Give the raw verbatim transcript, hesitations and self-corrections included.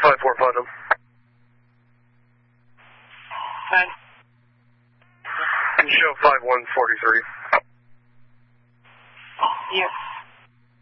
five four Putnam. Ten. Show five one forty-three. Yeah.